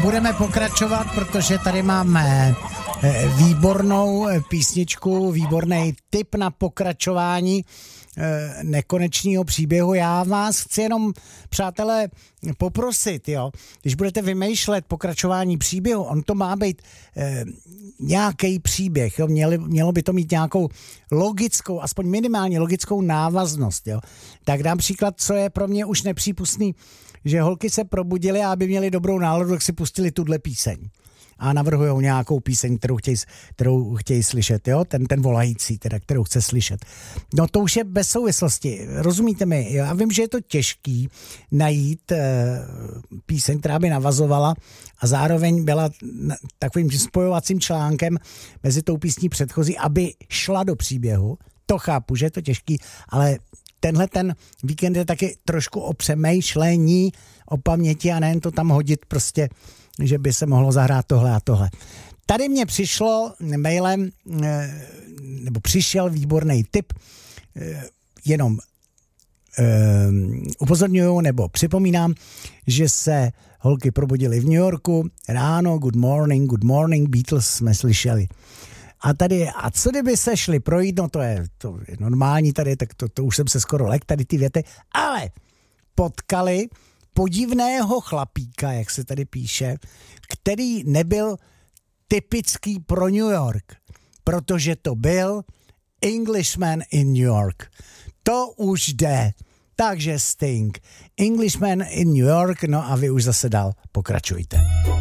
budeme pokračovat, protože tady máme výbornou písničku, výborný tip na pokračování nekonečného příběhu. Já vás chci jenom, přátelé, poprosit, jo, když budete vymýšlet pokračování příběhu, on to má být nějaký příběh, jo, mělo by to mít nějakou logickou, aspoň minimálně logickou návaznost, jo. Tak dám příklad, co je pro mě už nepřípustný, že holky se probudily a aby měli dobrou náladu, tak si pustili tuhle píseň. A navrhujou nějakou píseň, kterou chtějí slyšet, jo? Ten volající, teda, kterou chce slyšet. No to už je bez souvislosti, rozumíte mi? Já vím, že je to těžký najít píseň, která by navazovala a zároveň byla takovým spojovacím článkem mezi tou písní předchozí, aby šla do příběhu. To chápu, že je to těžký, ale tenhle ten víkend je taky trošku o přemýšlení, o paměti a nejen to tam hodit prostě, že by se mohlo zahrát tohle a tohle. Tady mě přišlo mailem, nebo přišel výborný tip, jenom upozorňuju nebo připomínám, že se holky probudily v New Yorku, ráno, good morning, Beatles jsme slyšeli. A tady, a co kdyby se šli projít, no to je normální tady, tak to už jsem se skoro lek, tady ty věty, ale potkali podivného chlapíka, jak se tady píše, který nebyl typický pro New York, protože to byl Englishman in New York. To už jde. Takže Sting. Englishman in New York, no a vy už zase dál pokračujte.